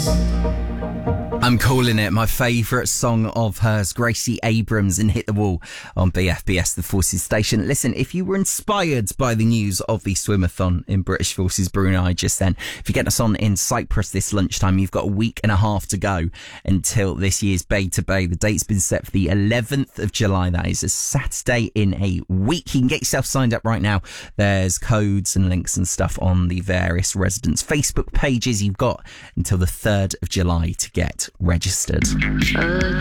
I'm calling it my favourite song of hers, Gracie Abrams and Hit the Wall on BFBS, the Forces station. Listen, if you were inspired by the news of the swimathon in British Forces Brunei just then, if you're getting us on in Cyprus this lunchtime, you've got a week and a half to go until this year's Bay to Bay. The date's been set for the 11th of July. That is a Saturday in a week. You can get yourself signed up right now. There's codes and links and stuff on the various residents' Facebook pages. You've got until the 3rd of July to get registered.